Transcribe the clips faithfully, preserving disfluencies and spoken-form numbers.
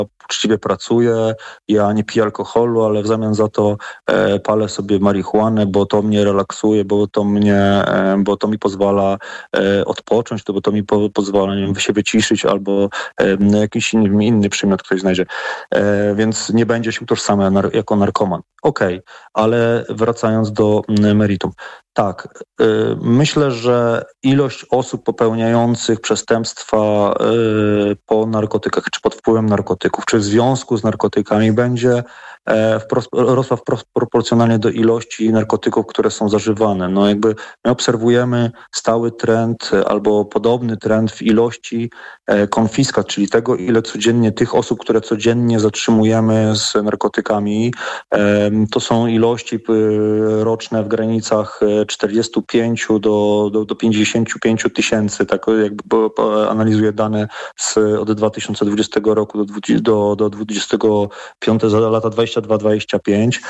uczciwie pracuję, ja nie piję alkoholu, ale w zamian za to e, palę sobie marihuanę, bo to mnie relaksuje, bo to mnie, e, bo to mi pozwala e, odpocząć, to bo to mi po, pozwala, nie wiem, się wyciszyć albo e, jakiś inny, inny przymiot ktoś znajdzie. E, więc nie będzie się utożsamiał nar- jako narkoman. Okej, okay, ale wracając do meritum. Tak, y, myślę, że ilość osób popełniających przestępstwa y, po narkotykach, czy pod wpływem narkotyków, czy w związku z narkotykami będzie e, wprost, rosła wprost proporcjonalnie do ilości narkotyków, które są zażywane. No jakby my obserwujemy stały trend albo podobny trend w ilości e, konfiskat, czyli tego, ile codziennie tych osób, które codziennie zatrzymujemy z narkotykami, e, to są ilości y, roczne w granicach czterdzieści pięć do, do, do pięćdziesiąt pięć tysięcy, tak jakby analizuję dane z, od dwa tysiące dwudziestego roku do, do, do dwudziestego piątego za lata dwadzieścia dwa dwadzieścia pięć.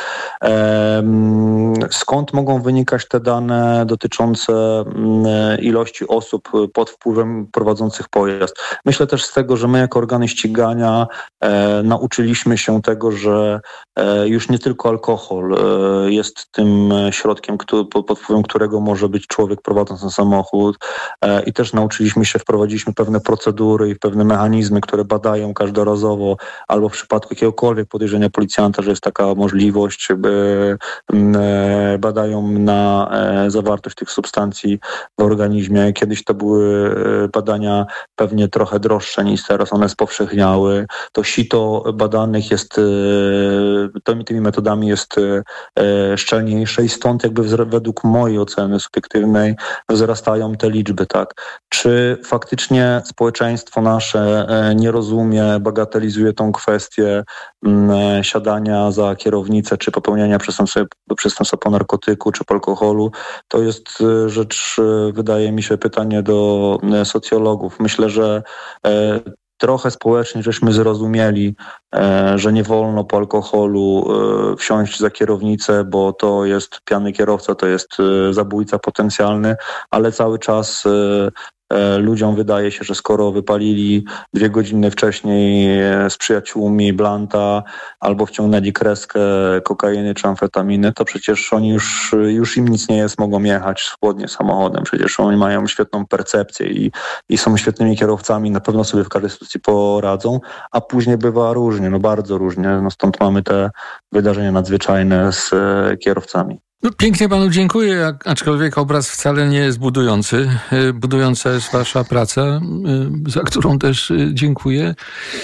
Ehm, skąd mogą wynikać te dane dotyczące ilości osób pod wpływem prowadzących pojazd? Myślę też z tego, że my jako organy ścigania e, nauczyliśmy się tego, że e, już nie tylko alkohol e, jest tym środkiem, który, pod wpływem którego może być człowiek prowadząc ten samochód e, i też nauczyliśmy się, wprowadziliśmy pewne procedury i pewne mechanizmy, które badają każdorazowo albo w przypadku jakiegokolwiek podejrzenia policjanta, że jest taka możliwość, by, e, badają na e, zawartość tych substancji w organizmie. Kiedyś to były badania pewnie trochę droższe niż teraz, one spowszechniały. To sito badanych jest, e, tymi, tymi metodami jest e, szczelniejsze i stąd jakby według mojej oceny subiektywnej wzrastają te liczby, tak. Czy faktycznie społeczeństwo nasze nie rozumie, bagatelizuje tą kwestię m, siadania za kierownicę, czy popełniania przestępstwa, przestępstwa po narkotyku, czy po alkoholu? To jest rzecz, wydaje mi się, pytanie do socjologów. Myślę, że e, trochę społecznie żeśmy zrozumieli, e, że nie wolno po alkoholu e, wsiąść za kierownicę, bo to jest pijany kierowca, to jest e, zabójca potencjalny, ale cały czas e, ludziom wydaje się, że skoro wypalili dwie godziny wcześniej z przyjaciółmi blanta albo wciągnęli kreskę kokainy czy amfetaminy, to przecież oni już, już im nic nie jest, mogą jechać swobodnie samochodem. Przecież oni mają świetną percepcję i, i są świetnymi kierowcami, na pewno sobie w każdej sytuacji poradzą, a później bywa różnie, no bardzo różnie. No stąd mamy te wydarzenia nadzwyczajne z kierowcami. No, pięknie panu dziękuję, aczkolwiek obraz wcale nie jest budujący. Budująca jest wasza praca, za którą też dziękuję.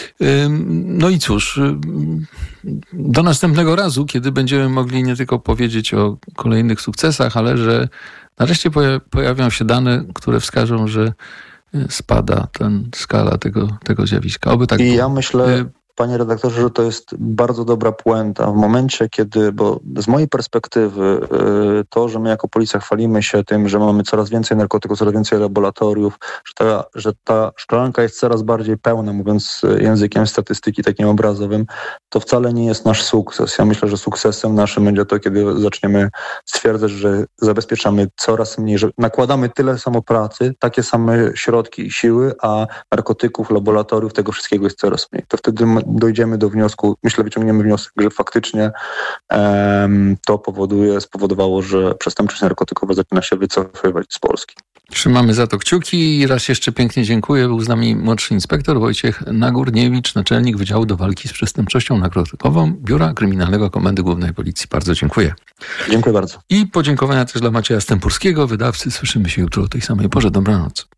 No i cóż, do następnego razu, kiedy będziemy mogli nie tylko powiedzieć o kolejnych sukcesach, ale że nareszcie pojawią się dane, które wskażą, że spada ten skala tego, tego zjawiska. Oby tak I było. Ja myślę... Panie redaktorze, że to jest bardzo dobra puenta w momencie, kiedy, bo z mojej perspektywy to, że my jako policja chwalimy się tym, że mamy coraz więcej narkotyków, coraz więcej laboratoriów, że ta, że ta szklanka jest coraz bardziej pełna, mówiąc językiem statystyki takim obrazowym, to wcale nie jest nasz sukces. Ja myślę, że sukcesem naszym będzie to, kiedy zaczniemy stwierdzać, że zabezpieczamy coraz mniej, że nakładamy tyle samo pracy, takie same środki i siły, a narkotyków, laboratoriów, tego wszystkiego jest coraz mniej. To wtedy dojdziemy do wniosku, myślę, wyciągniemy wniosek, że faktycznie um, to powoduje, spowodowało, że przestępczość narkotykowa zaczyna się wycofywać z Polski. Trzymamy za to kciuki i raz jeszcze pięknie dziękuję. Był z nami młodszy inspektor Wojciech Nagórniewicz, naczelnik Wydziału do Walki z Przestępczością Narkotykową Biura Kryminalnego Komendy Głównej Policji. Bardzo dziękuję. Dziękuję bardzo. I podziękowania też dla Macieja Stępurskiego, wydawcy. Słyszymy się jutro o tej samej porze. Dobranoc.